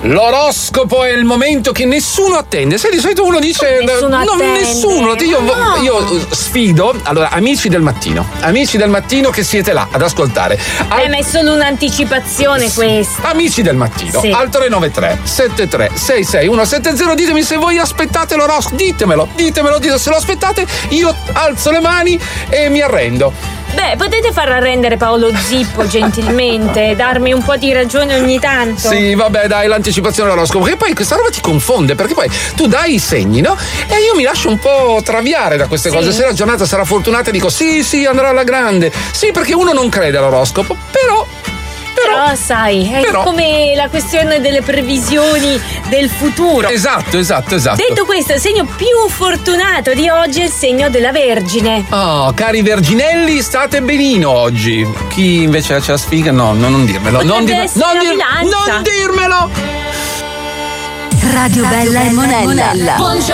L'oroscopo è il momento che nessuno attende. Sai, di solito uno dice nessuno attende. Nessuno. Io sfido. Allora, amici del mattino che siete là ad ascoltare. Ma è solo un'anticipazione questa. Amici del mattino, sì. al 393 73 66 170, ditemi se voi aspettate l'oroscopo. Ditemelo, se lo aspettate io alzo le mani e mi arrendo. Beh, potete far arrendere Paolo Zippo gentilmente, darmi un po' di ragione ogni tanto. Sì, vabbè, dai, l'anticipazione dell'oroscopo, che poi questa roba ti confonde, perché poi tu dai i segni, no? E io mi lascio un po' traviare da queste cose. Se la giornata sarà fortunata dico sì, andrà alla grande. Sì, perché uno non crede all'oroscopo, però sai, è come la questione delle previsioni del futuro. Esatto. Detto questo, il segno più fortunato di oggi è il segno della Vergine. Oh, cari verginelli, state benino oggi. Chi invece c'è la sfiga? No, non dirmelo. Non dirmelo. Radio Bella e Monella.